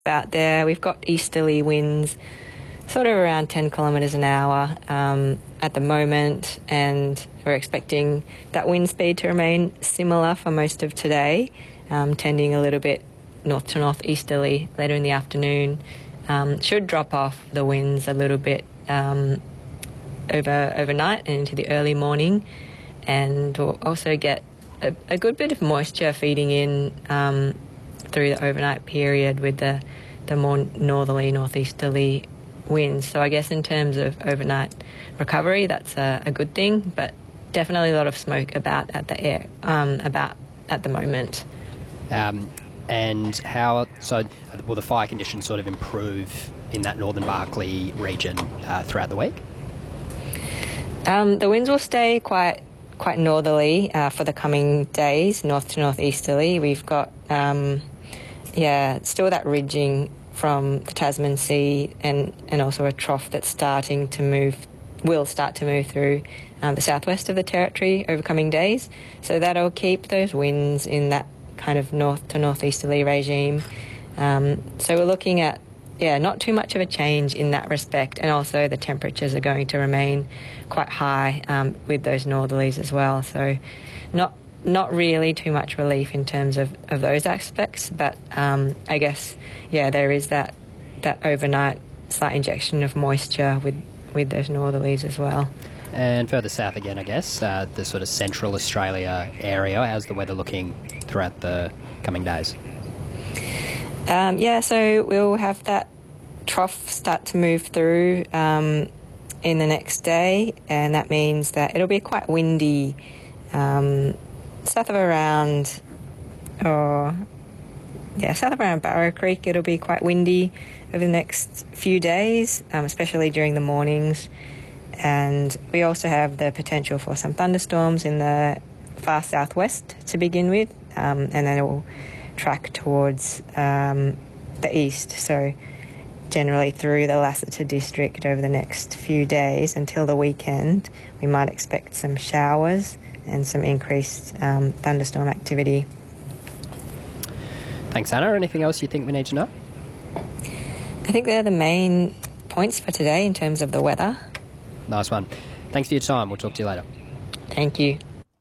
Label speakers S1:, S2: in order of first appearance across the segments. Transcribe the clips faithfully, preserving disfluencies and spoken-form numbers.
S1: out there. We've got easterly winds sort of around ten kilometres an hour um, at the moment, and we're expecting that wind speed to remain similar for most of today, um, tending a little bit north to northeasterly later in the afternoon. Um, should drop off the winds a little bit um, over overnight and into the early morning, and we'll also get a, a good bit of moisture feeding in um, through the overnight period with the, the more northerly, northeasterly winds. So I guess in terms of overnight recovery, that's a, a good thing, but definitely a lot of smoke about at the air um, about at the moment.
S2: Um, and how so? Will the fire conditions sort of improve in that northern Barkly region uh, throughout the week?
S1: Um, the winds will stay quite quite northerly uh, for the coming days, north to northeasterly. We've got um, yeah, still that ridging from the Tasman Sea, and, and also a trough that's starting to move, will start to move through um, the southwest of the Territory over coming days. So that'll keep those winds in that kind of north to northeasterly regime. Um, so we're looking at, yeah, not too much of a change in that respect, and also the temperatures are going to remain quite high um, with those northerlies as well. So not not really too much relief in terms of, of those aspects, but um, I guess, yeah, there is that that overnight slight injection of moisture with, with those northerlies as well.
S2: And further south again, I guess, uh, the sort of central Australia area, how's the weather looking throughout the coming days?
S1: Um, yeah, so we'll have that trough start to move through um, in the next day, and that means that it'll be quite windy um, south of around, or yeah, south of around Barrow Creek. It'll be quite windy over the next few days, um, especially during the mornings. And we also have the potential for some thunderstorms in the far southwest to begin with, um, and then it will track towards um, the east. So generally through the Lassiter district over the next few days until the weekend, we might expect some showers and some increased um, thunderstorm activity.
S2: Thanks, Anna. Anything else you think we need to know?
S1: I think they're the main points for today in terms of the weather.
S2: Nice one. Thanks for your time. We'll talk to you later.
S1: Thank you.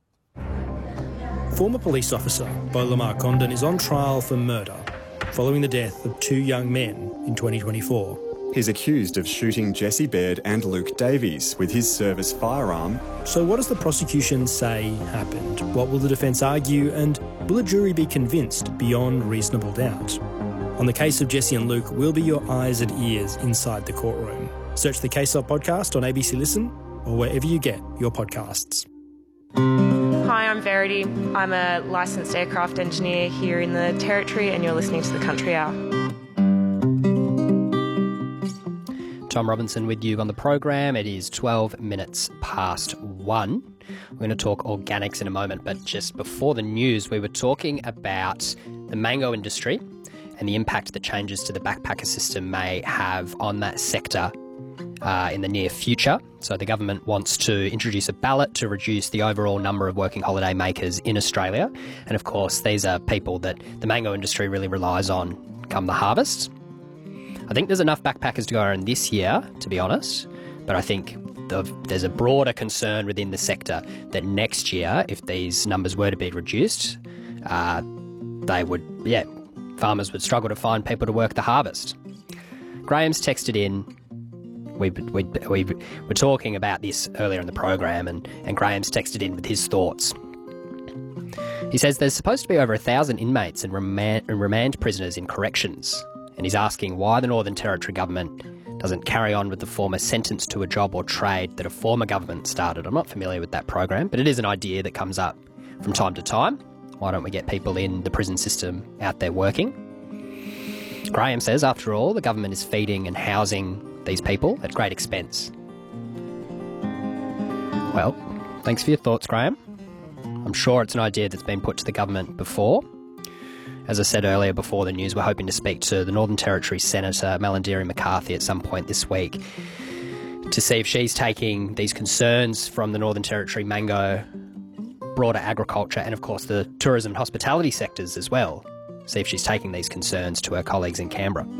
S3: Former police officer Beau Lamar Condon is on trial for murder following the death of two young men in twenty twenty-four.
S4: He's accused of shooting Jesse Baird and Luke Davies with his service firearm.
S3: So what does the prosecution say happened? What will the defence argue, and will a jury be convinced beyond reasonable doubt? On the case of Jesse and Luke, we'll be your eyes and ears inside the courtroom. Search the Case Up podcast on A B C Listen or wherever you get your podcasts.
S5: Hi, I'm Verity. I'm a licensed aircraft engineer here in the Territory, and you're listening to the Country Hour.
S2: Tom Robinson with you on the program. It is twelve minutes past one. We're going to talk organics in a moment, but just before the news, we were talking about the mango industry and the impact that changes to the backpacker system may have on that sector uh, in the near future. So the government wants to introduce a ballot to reduce the overall number of working holiday makers in Australia. And of course, these are people that the mango industry really relies on come the harvest. I think there's enough backpackers to go around this year, to be honest, but I think the, there's a broader concern within the sector that next year, if these numbers were to be reduced, uh, they would, yeah, farmers would struggle to find people to work the harvest. Graham's texted in. We, we, we were talking about this earlier in the program, and, and Graham's texted in with his thoughts. He says there's supposed to be over a thousand inmates and remand, and remand prisoners in corrections, and he's asking why the Northern Territory government doesn't carry on with the former sentence to a job or trade that a former government started. I'm not familiar with that program, but it is an idea that comes up from time to time. Why don't we get people in the prison system out there working? Graham says, after all, the government is feeding and housing these people at great expense. Well, thanks for your thoughts, Graham. I'm sure it's an idea that's been put to the government before. As I said earlier before the news, we're hoping to speak to the Northern Territory Senator Malarndirri McCarthy at some point this week to see if she's taking these concerns from the Northern Territory mango, broader agriculture, and of course the tourism and hospitality sectors as well see if she's taking these concerns to her colleagues in Canberra.